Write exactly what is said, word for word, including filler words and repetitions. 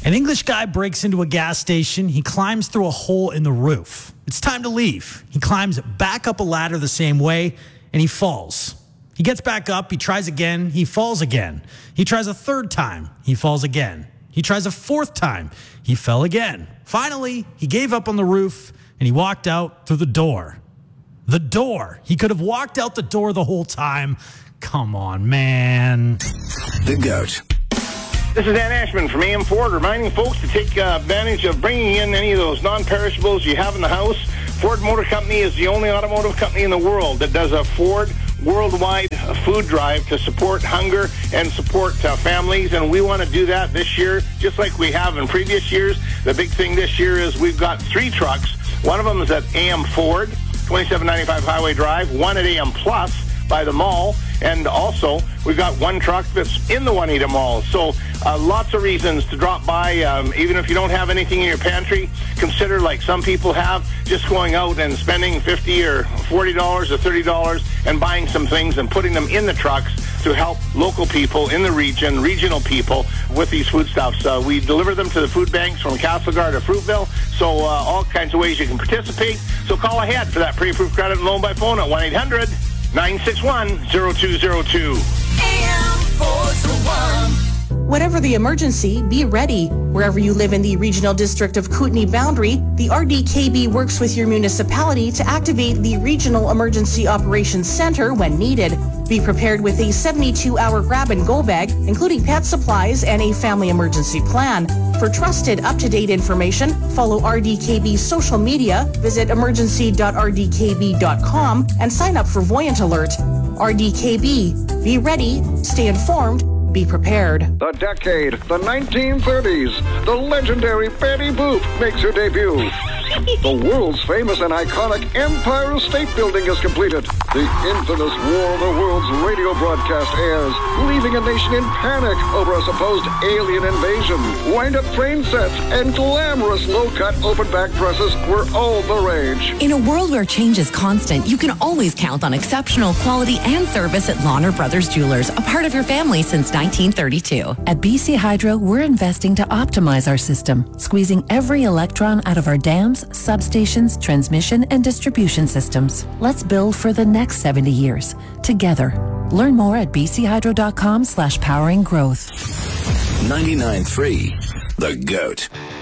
An English guy breaks into a gas station. He climbs through a hole in the roof. It's time to leave. He climbs back up a ladder the same way, and he falls. He gets back up. He tries again. He falls again. He tries a third time. He falls again. He tries a fourth time. He fell again. Finally, he gave up on the roof, and he walked out through the door. The door. He could have walked out the door the whole time. Come on, man. The GOAT. This is Dan Ashman from A M Ford, reminding folks to take uh, advantage of bringing in any of those non-perishables you have in the house. Ford Motor Company is the only automotive company in the world that does a Ford worldwide food drive to support hunger and support uh, families, and we want to do that this year just like we have in previous years. The big thing this year is we've got three trucks. One of them is at A M Ford, twenty-seven ninety-five Highway Drive, one at A M Plus by the mall, and also we've got one truck that's in the Juanita Mall. So uh, lots of reasons to drop by. Um, even if you don't have anything in your pantry, consider, like some people have, just going out and spending fifty or forty dollars or thirty dollars and buying some things and putting them in the trucks to help local people in the region, regional people, with these foodstuffs. Uh, we deliver them to the food banks from Castlegar to Fruitville, so uh, all kinds of ways you can participate. So call ahead for that pre-approved credit and loan by phone at one eight hundred nine six one zero two zero two. Whatever the emergency, be ready. Wherever you live in the Regional District of Kootenay boundary, the R D K B works with your municipality to activate the Regional Emergency Operations Center when needed. Be prepared with a seventy-two hour grab-and-go bag, including pet supplies and a family emergency plan. For trusted, up-to-date information, follow R D K B's social media, visit emergency dot r d k b dot com, and sign up for Voyant Alert. R D K B. Be ready, stay informed, be prepared. The decade, the nineteen thirties, the legendary Betty Boop makes her debut. The world's famous and iconic Empire State Building is completed. The infamous War of the Worlds radio broadcast airs, leaving a nation in panic over a supposed alien invasion. Wind-up train sets and glamorous low-cut open-back dresses were all the rage. In a world where change is constant, you can always count on exceptional quality and service at Lahner Brothers Jewelers, a part of your family since nineteen thirty-two. At B C Hydro, we're investing to optimize our system, squeezing every electron out of our dams, substations, transmission, and distribution systems. Let's build for the next seventy years, together. Learn more at b c hydro dot com slash powering growth. ninety-nine point three, The GOAT.